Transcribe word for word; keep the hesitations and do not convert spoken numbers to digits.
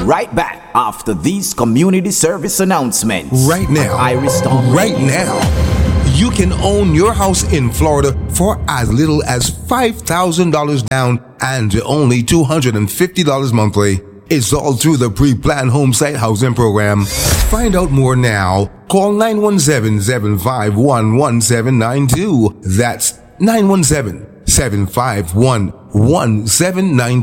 right back after these community service announcements. Right now. Iris Tom. Right now. You can own your house in Florida for as little as five thousand dollars down and only two hundred fifty dollars monthly. It's all through the pre-planned home site housing program. Find out more now. Call nine one seven, seven five one, one seven nine two. That's nine one seven, seven five one, one seven nine